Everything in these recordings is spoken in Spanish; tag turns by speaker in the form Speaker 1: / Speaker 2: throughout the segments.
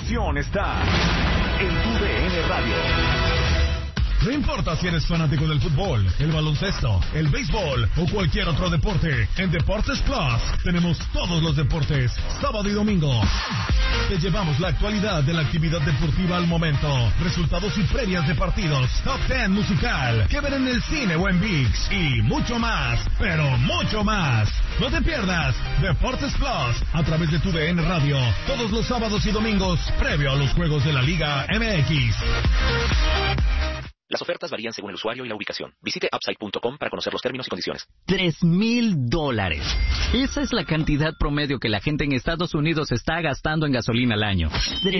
Speaker 1: diversión está en TUDN Radio.
Speaker 2: No importa si eres fanático del fútbol, el baloncesto, el béisbol o cualquier otro deporte, en Deportes Plus tenemos todos los deportes, sábado y domingo. Te llevamos la actualidad de la actividad deportiva al momento, resultados y previas de partidos, top 10 musical, que ver en el cine o en ViX y mucho más, pero mucho más. No te pierdas Deportes Plus a través de TUDN Radio, todos los sábados y domingos, previo a los juegos de la Liga MX.
Speaker 3: Las ofertas varían según el usuario y la ubicación. Visite Upside.com para conocer los términos y condiciones.
Speaker 4: $3,000. Esa es la cantidad promedio que la gente en Estados Unidos está gastando en gasolina al año.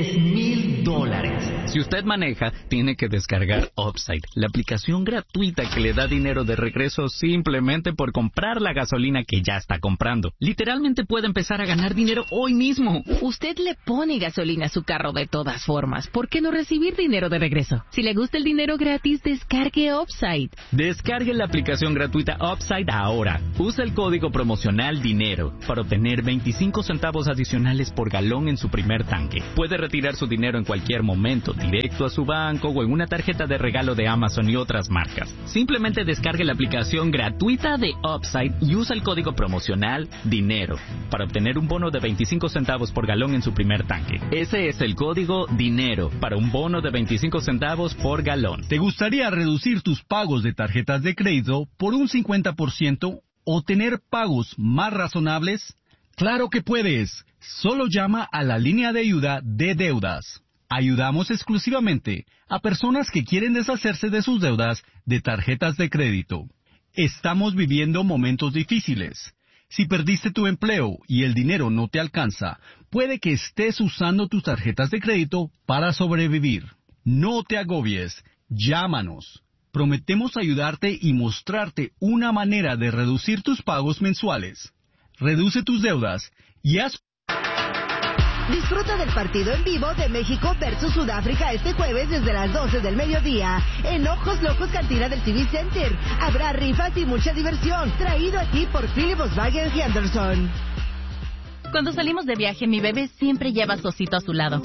Speaker 4: $3,000. Si usted maneja, tiene que descargar Upside, la aplicación gratuita que le da dinero de regreso simplemente por comprar la gasolina que ya está comprando. Literalmente puede empezar a ganar dinero hoy mismo.
Speaker 5: Usted le pone gasolina a su carro de todas formas. ¿Por qué no recibir dinero de regreso? Si le gusta el dinero gratis, descargue Upside.
Speaker 4: Descargue la aplicación gratuita Upside ahora. Usa el código promocional DINERO para obtener 25 centavos adicionales por galón en su primer tanque. Puede retirar su dinero en cualquier momento, directo a su banco o en una tarjeta de regalo de Amazon y otras marcas. Simplemente descargue la aplicación gratuita de Upside y usa el código promocional DINERO para obtener un bono de 25 centavos por galón en su primer tanque. Ese es el código DINERO para un bono de 25 centavos por galón.
Speaker 6: ¿Te gustaría reducir tus pagos de tarjetas de crédito por un 50% o tener pagos más razonables? ¡Claro que puedes! Solo llama a la línea de ayuda de deudas. Ayudamos exclusivamente a personas que quieren deshacerse de sus deudas de tarjetas de crédito. Estamos viviendo momentos difíciles. Si perdiste tu empleo y el dinero no te alcanza, puede que estés usando tus tarjetas de crédito para sobrevivir. No te agobies. Llámanos. Prometemos ayudarte y mostrarte una manera de reducir tus pagos mensuales. Reduce tus deudas y haz...
Speaker 7: Disfruta del partido en vivo de México versus Sudáfrica este jueves desde las 12 del mediodía en Ojos Locos Cantina del TV Center. Habrá rifas y mucha diversión. Traído aquí por Philip Volkswagen Henderson.
Speaker 5: Cuando salimos de viaje, mi bebé siempre lleva a su osito a su lado.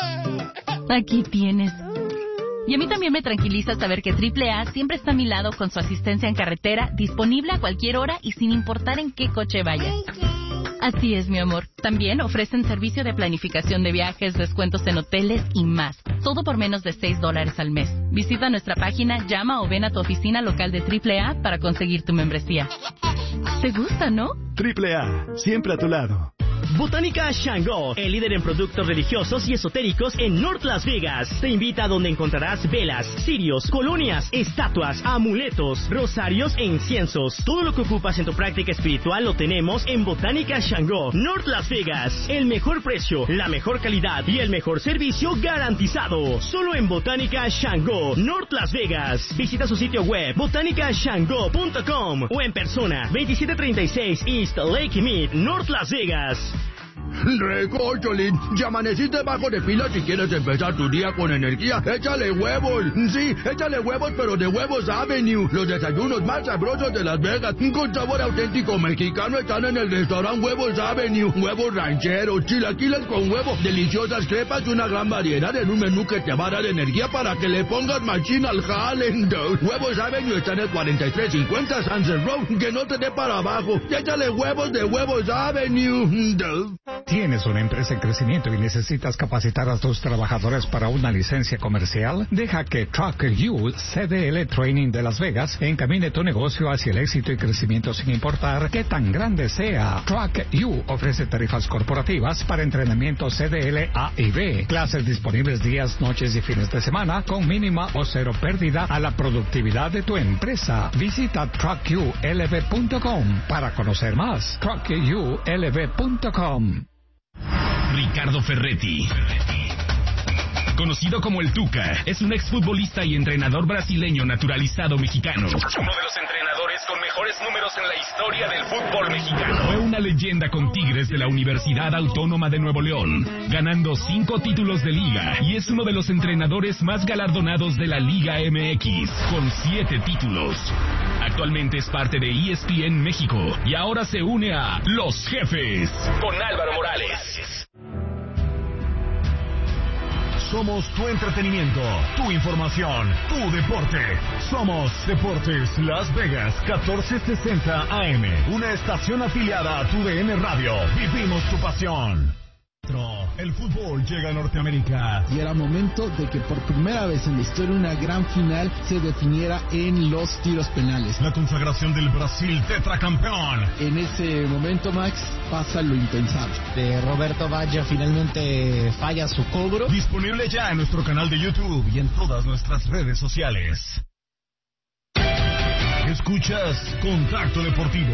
Speaker 5: Aquí tienes. Y a mí también me tranquiliza saber que AAA siempre está a mi lado con su asistencia en carretera, disponible a cualquier hora y sin importar en qué coche vaya. Así es, mi amor. También ofrecen servicio de planificación de viajes, descuentos en hoteles y más. Todo por menos de $6 al mes. Visita nuestra página, llama o ven a tu oficina local de AAA para conseguir tu membresía. ¿Te gusta, no?
Speaker 8: AAA, siempre a tu lado.
Speaker 9: Botánica Shango, el líder en productos religiosos y esotéricos en North Las Vegas. Te invita a donde encontrarás velas, cirios, colonias, estatuas, amuletos, rosarios e inciensos. Todo lo que ocupas en tu práctica espiritual lo tenemos en Botánica Shango, North Las Vegas. El mejor precio, la mejor calidad y el mejor servicio garantizado. Solo en Botánica Shango, North Las Vegas. Visita su sitio web botanicashango.com o en persona 2736 East Lake Mead, North Las Vegas.
Speaker 10: Recócholín, ya amaneciste bajo de pila. Si quieres empezar tu día con energía, échale huevos. Sí, échale huevos, pero de Huevos Avenue. Los desayunos más sabrosos de Las Vegas, con sabor auténtico mexicano, están en el restaurante Huevos Avenue. Huevos rancheros, chilaquiles con huevo, deliciosas crepas y una gran variedad en un menú que te va a dar energía para que le pongas machina al jale. Huevos Avenue está en el 4350 Sunset Road. Que no te dé para abajo. Échale huevos de Huevos Avenue.
Speaker 11: ¿Tienes una empresa en crecimiento y necesitas capacitar a tus trabajadores para una licencia comercial? Deja que Truck You, CDL Training de Las Vegas, encamine tu negocio hacia el éxito y crecimiento sin importar qué tan grande sea. Truck You ofrece tarifas corporativas para entrenamiento CDL A y B, clases disponibles días, noches y fines de semana, con mínima o cero pérdida a la productividad de tu empresa. Visita truckyoulv.com para conocer más. truckyoulv.com.
Speaker 12: Ricardo Ferretti, conocido como el Tuca, es un exfutbolista y entrenador brasileño naturalizado mexicano. Uno de los entrenadores con mejores números en la historia del fútbol mexicano. Fue una leyenda con Tigres de la Universidad Autónoma de Nuevo León, ganando 5 títulos de liga, y es uno de los entrenadores más galardonados de la Liga MX, con 7 títulos. Actualmente es parte de ESPN México y ahora se une a Los Jefes con Álvaro Morales.
Speaker 2: Somos tu entretenimiento, tu información, tu deporte. Somos Deportes Las Vegas 1460 AM, una estación afiliada a TUDN Radio. Vivimos tu pasión. El fútbol llega a Norteamérica.
Speaker 13: Y era momento de que por primera vez en la historia una gran final se definiera en los tiros penales.
Speaker 2: La consagración del Brasil tetracampeón.
Speaker 13: En ese momento, Max, pasa lo impensable.
Speaker 14: Roberto Baggio finalmente falla su cobro.
Speaker 2: Disponible ya en nuestro canal de YouTube y en todas nuestras redes sociales. Escuchas Contacto Deportivo.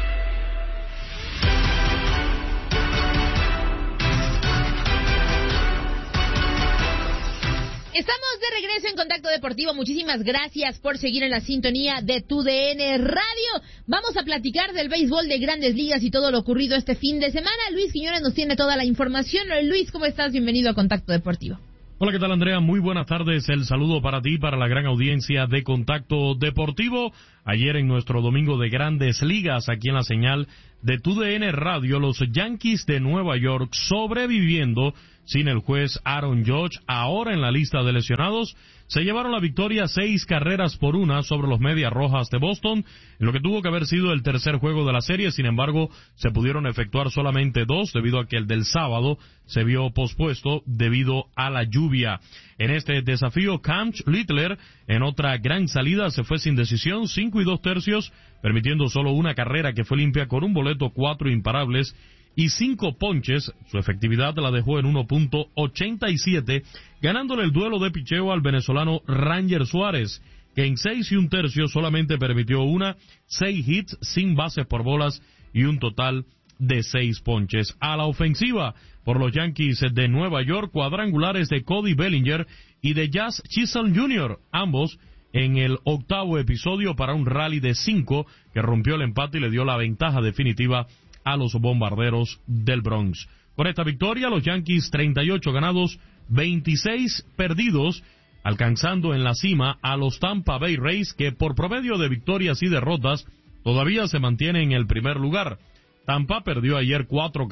Speaker 15: Estamos de regreso en Contacto Deportivo. Muchísimas gracias por seguir en la sintonía de TUDN Radio. Vamos a platicar del béisbol de Grandes Ligas y todo lo ocurrido este fin de semana. Luis Quiñones nos tiene toda la información. Luis, ¿cómo estás? Bienvenido a Contacto Deportivo.
Speaker 16: Hola, ¿qué tal, Andrea? Muy buenas tardes. El saludo para ti, para la gran audiencia de Contacto Deportivo. Ayer en nuestro domingo de Grandes Ligas, aquí en la señal de TUDN Radio, los Yankees de Nueva York sobreviviendo sin el juez Aaron Judge, ahora en la lista de lesionados, se llevaron la victoria 6-1 sobre los Medias Rojas de Boston, en lo que tuvo que haber sido el tercer juego de la serie. Sin embargo, se pudieron efectuar solamente 2, debido a que el del sábado se vio pospuesto debido a la lluvia. En este desafío, Cam Littler, en otra gran salida, se fue sin decisión, 5 2/3, permitiendo solo una carrera que fue limpia con un boleto, 4 imparables y 5 ponches. Su efectividad la dejó en 1.87, ganándole el duelo de picheo al venezolano Ranger Suárez, que en 6 1/3 solamente permitió 6 hits sin bases por bolas y un total de 6 ponches. A la ofensiva, por los Yankees de Nueva York, cuadrangulares de Cody Bellinger y de Jazz Chisholm Jr., ambos en el octavo episodio para un rally de 5 que rompió el empate y le dio la ventaja definitiva a los Bombarderos del Bronx. Con esta victoria, los Yankees 38 ganados, 26 perdidos, alcanzando en la cima a los Tampa Bay Rays, que por promedio de victorias y derrotas todavía se mantiene en el primer lugar. Tampa perdió ayer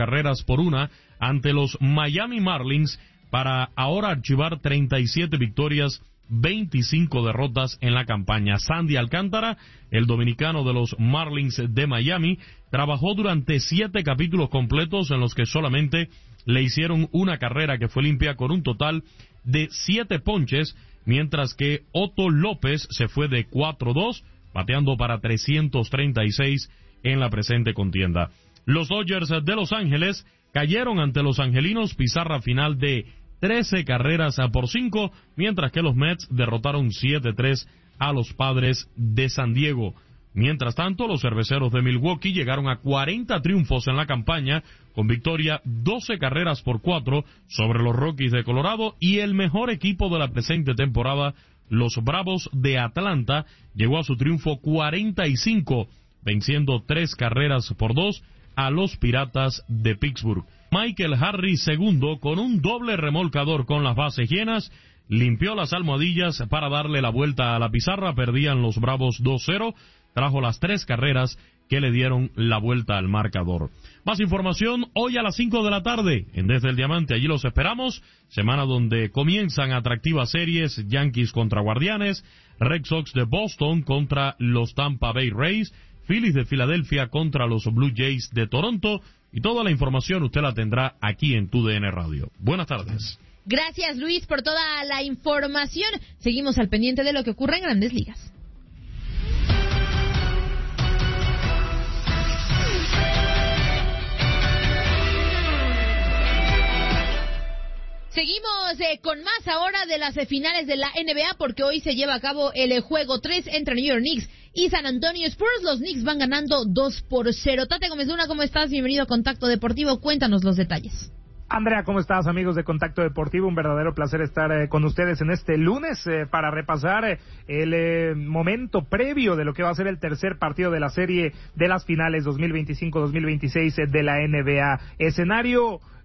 Speaker 16: 4-1 ante los Miami Marlins para ahora archivar 37 victorias, 25 derrotas en la campaña. Sandy Alcántara, el dominicano de los Marlins de Miami, trabajó durante 7 capítulos completos en los que solamente le hicieron una carrera que fue limpia con un total de 7 ponches, mientras que Otto López se fue de 4-2, bateando para 336 en la presente contienda. Los Dodgers de Los Ángeles cayeron ante los angelinos, pizarra final de 13-5, mientras que los Mets derrotaron 7-3 a los Padres de San Diego. Mientras tanto, los Cerveceros de Milwaukee llegaron a 40 triunfos en la campaña, con victoria 12-4 sobre los Rockies de Colorado, y el mejor equipo de la presente temporada, los Bravos de Atlanta, llegó a su triunfo 45, venciendo 3-2 a los Piratas de Pittsburgh. Michael Harris II, con un doble remolcador con las bases llenas, limpió las almohadillas para darle la vuelta a la pizarra. Perdían los Bravos 2-0, trajo las 3 carreras que le dieron la vuelta al marcador. Más información hoy a las 5 de la tarde en Desde el Diamante. Allí los esperamos, semana donde comienzan atractivas series: Yankees contra Guardianes, Red Sox de Boston contra los Tampa Bay Rays, Phillies de Filadelfia contra los Blue Jays de Toronto, y toda la información usted la tendrá aquí en TUDN Radio. Buenas tardes.
Speaker 15: Gracias, Luis, por toda la información. Seguimos al pendiente de lo que ocurre en Grandes Ligas. Seguimos con más ahora de las finales de la NBA, porque hoy se lleva a cabo el juego 3 entre New York Knicks y San Antonio Spurs. Los Knicks van ganando 2-0. Tate Gómez Luna, ¿cómo estás? Bienvenido a Contacto Deportivo. Cuéntanos los detalles.
Speaker 17: Andrea, ¿cómo estás, amigos de Contacto Deportivo? Un verdadero placer estar con ustedes en este lunes para repasar el momento previo de lo que va a ser el tercer partido de la serie de las finales 2025-2026 de la NBA. Escenario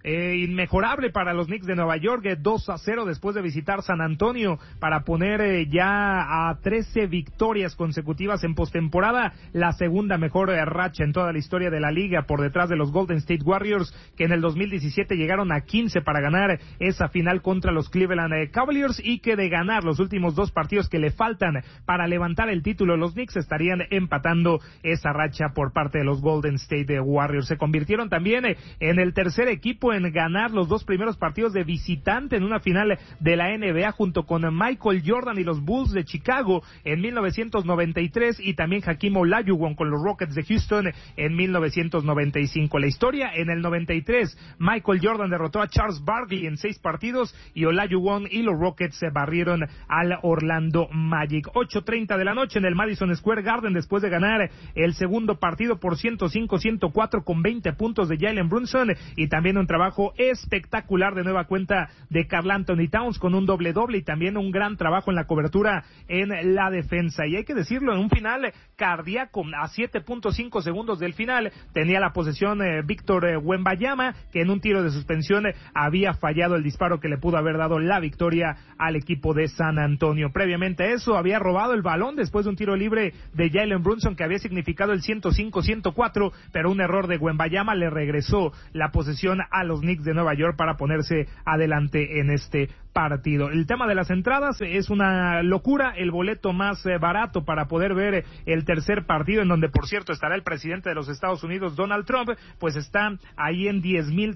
Speaker 17: inmejorable para los Knicks de Nueva York, 2-0 después de visitar San Antonio para poner ya a 13 victorias consecutivas en postemporada, la segunda mejor racha en toda la historia de la liga, por detrás de los Golden State Warriors, que en el 2017 llegaron a 15 para ganar esa final contra los Cleveland Cavaliers, y que de ganar los últimos 2 partidos que le faltan para levantar el título, los Knicks estarían empatando esa racha por parte de los Golden State Warriors. Se convirtieron también en el tercer equipo en ganar los 2 primeros partidos de visitante en una final de la NBA, junto con Michael Jordan y los Bulls de Chicago en 1993, y también Hakeem Olajuwon con los Rockets de Houston en 1995. La historia: en el 93, Michael Jordan derrotó a Charles Barkley en 6 partidos, y Olajuwon y los Rockets se barrieron al Orlando Magic. 8:30 de la noche en el Madison Square Garden, después de ganar el segundo partido por 105-104 con 20 puntos de Jalen Brunson, y también un trabajo espectacular de nueva cuenta de Karl Anthony Towns con un doble-doble, y también un gran trabajo en la cobertura en la defensa. Y hay que decirlo, en un final cardíaco, a 7.5 segundos del final, tenía la posesión Víctor Wembanyama, que en un tiro de suspensión había fallado el disparo que le pudo haber dado la victoria al equipo de San Antonio. Previamente a eso, había robado el balón después de un tiro libre de Jalen Brunson que había significado el 105-104, pero un error de Wembanyama le regresó la posesión a los Knicks de Nueva York para ponerse adelante en este partido. El tema de las entradas es una locura. El boleto más barato para poder ver el tercer partido, en donde por cierto estará el presidente de los Estados Unidos, Donald Trump, pues está ahí en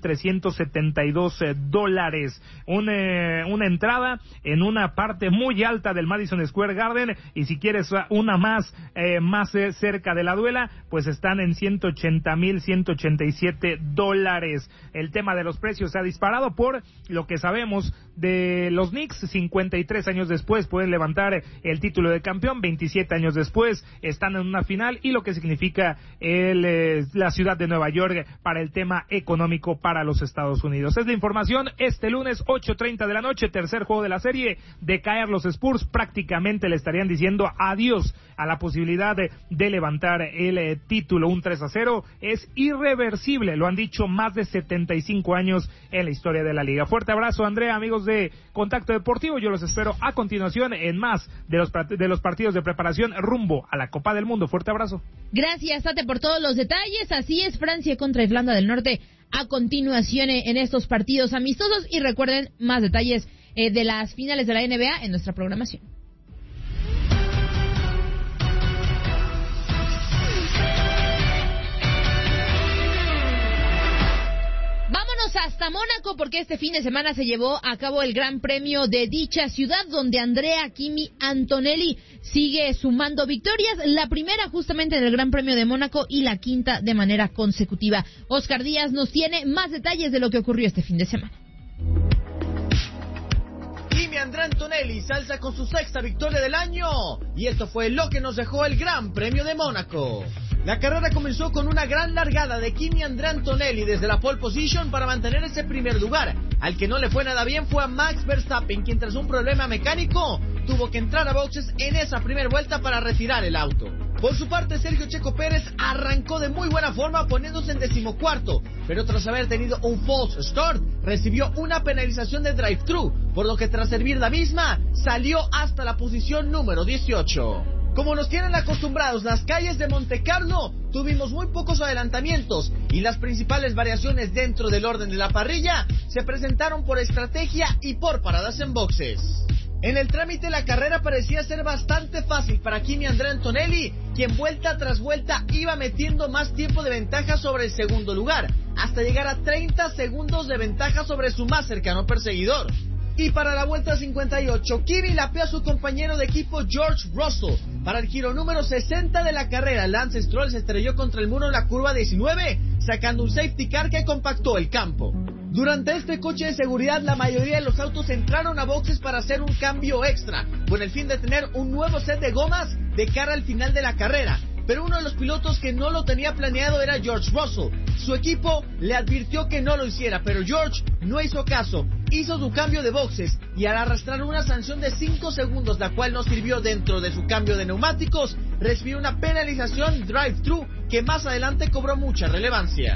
Speaker 17: $10,372. Una entrada en una parte muy alta del Madison Square Garden, y si quieres una más cerca de la duela, pues están en $180,187. El tema de los precios se ha disparado por lo que sabemos de los Knicks. 53 años después pueden levantar el título de campeón, 27 años después están en una final, y lo que significa la ciudad de Nueva York para el tema económico para los Estados Unidos. Es la información este lunes, 8:30 de la noche, tercer juego de la serie. De caer los Spurs, prácticamente le estarían diciendo adiós a la posibilidad de levantar el título. Un 3-0 es irreversible, lo han dicho más de 75 años en la historia de la liga. Fuerte abrazo, Andrea, amigos de Contacto Deportivo. Yo los espero a continuación en más de los partidos de preparación rumbo a la Copa del Mundo. Fuerte abrazo.
Speaker 15: Gracias, Tate, por todos los detalles. Así es, Francia contra Irlanda del Norte a continuación en estos partidos amistosos, y recuerden más detalles de las finales de la NBA en nuestra programación. Vámonos hasta Mónaco, porque este fin de semana se llevó a cabo el Gran Premio de dicha ciudad, donde Andrea Kimi Antonelli sigue sumando victorias, la primera justamente en el Gran Premio de Mónaco y la quinta de manera consecutiva. Oscar Díaz nos tiene más detalles de lo que ocurrió este fin de semana.
Speaker 18: Kimi Andrea Antonelli se alza con su sexta victoria del año, y esto fue lo que nos dejó el Gran Premio de Mónaco. La carrera comenzó con una gran largada de Kimi Andrea Antonelli desde la pole position para mantener ese primer lugar. Al que no le fue nada bien fue a Max Verstappen, quien tras un problema mecánico tuvo que entrar a boxes en esa primera vuelta para retirar el auto. Por su parte, Sergio Checo Pérez arrancó de muy buena forma poniéndose en 14º, pero tras haber tenido un false start, recibió una penalización de drive-thru, por lo que tras servir la misma, salió hasta la posición número 18. Como nos tienen acostumbrados las calles de Montecarlo, tuvimos muy pocos adelantamientos, y las principales variaciones dentro del orden de la parrilla se presentaron por estrategia y por paradas en boxes. En el trámite la carrera parecía ser bastante fácil para Kimi Andrea Antonelli, quien vuelta tras vuelta iba metiendo más tiempo de ventaja sobre el segundo lugar, hasta llegar a 30 segundos de ventaja sobre su más cercano perseguidor. Y para la vuelta 58, Kimi lapeó a su compañero de equipo George Russell. Para el giro número 60 de la carrera, Lance Stroll se estrelló contra el muro en la curva 19, sacando un safety car que compactó el campo. Durante este coche de seguridad, la mayoría de los autos entraron a boxes para hacer un cambio extra, con el fin de tener un nuevo set de gomas de cara al final de la carrera. Pero uno de los pilotos que no lo tenía planeado era George Russell. Su equipo le advirtió que no lo hiciera, pero George no hizo caso. Hizo su cambio de boxes y al arrastrar una sanción de 5 segundos, la cual no sirvió dentro de su cambio de neumáticos, recibió una penalización drive-thru que más adelante cobró mucha relevancia.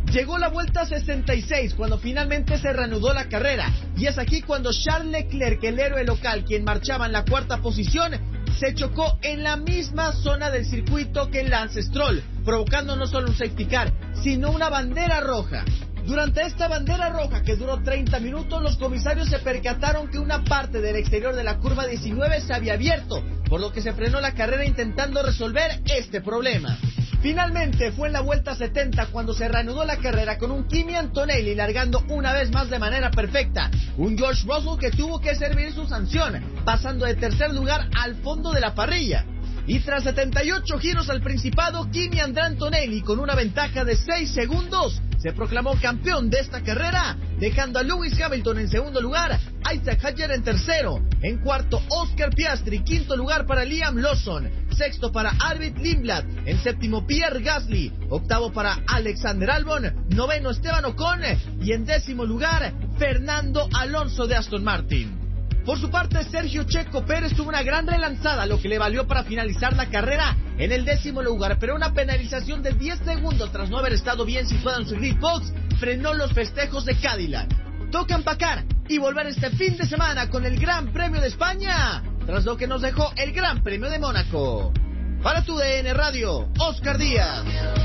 Speaker 18: Llegó la vuelta 66 cuando finalmente se reanudó la carrera, y es aquí cuando Charles Leclerc, el héroe local, quien marchaba en la cuarta posición, se chocó en la misma zona del circuito que Lance Stroll, provocando no solo un safety car, sino una bandera roja. Durante esta bandera roja, que duró 30 minutos, los comisarios se percataron que una parte del exterior de la curva 19 se había abierto, por lo que se frenó la carrera intentando resolver este problema. Finalmente fue en la vuelta 70 cuando se reanudó la carrera con un Kimi Antonelli largando una vez más de manera perfecta, un George Russell que tuvo que servir su sanción, pasando de tercer lugar al fondo de la parrilla. Y tras 78 giros al Principado, Kimi Andrea Antonelli, con una ventaja de 6 segundos, se proclamó campeón de esta carrera, dejando a Lewis Hamilton en segundo lugar, Isaac Hadjar en tercero, en cuarto Oscar Piastri, quinto lugar para Liam Lawson, sexto para Arvid Lindblad, en séptimo Pierre Gasly, octavo para Alexander Albon, noveno Esteban Ocon y en décimo lugar Fernando Alonso de Aston Martin. Por su parte, Sergio Checo Pérez tuvo una gran relanzada, lo que le valió para finalizar la carrera en el 10º lugar, pero una penalización de 10 segundos tras no haber estado bien situado en su grid box frenó los festejos de Cadillac. Toca empacar y volver este fin de semana con el Gran Premio de España, tras lo que nos dejó el Gran Premio de Mónaco. Para TUDN Radio, Oscar Díaz.